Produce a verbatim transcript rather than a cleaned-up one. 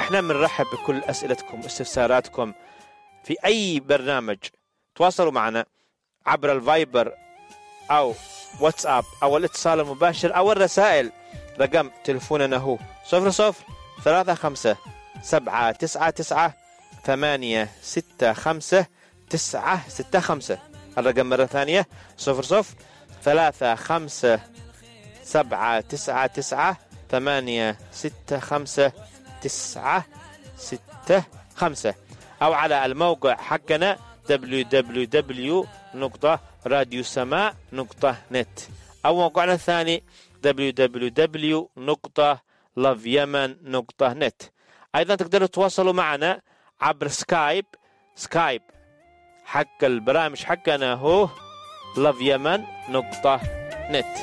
احنا بنرحب بكل أسئلتكم واستفساراتكم في أي برنامج. تواصلوا معنا عبر الفايبر أو واتساب أو الاتصال المباشر أو الرسائل. رقم تلفوننا هو صفر صفر ثلاثة خمسة سبعة تسعة تسعة ثمانية ستة خمسة تسعة ستة خمسة. الرقم مرة ثانية صفر صفر ثلاثة خمسة سبعة تسعة تسعة ثمانية ستة خمسة تسعة ستة خمسة، أو على الموقع حقنا دبليو دبليو دبليو دوت راديو سماء دوت نت، أو موقعنا الثاني دبليو دبليو دبليو دوت لاف يمن دوت نت. أيضا تقدروا تتواصلوا معنا عبر سكايب. سكايب حق البرامج حقنا هو لاف يمن دوت نت.